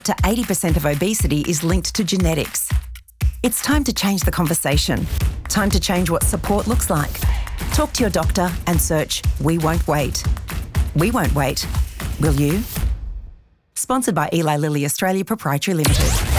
to 80% of obesity is linked to genetics. It's time to change the conversation. Time to change what support looks like. Talk to your doctor and search We Won't Wait. We won't wait. Will you? Sponsored by Eli Lilly Australia Proprietary Limited.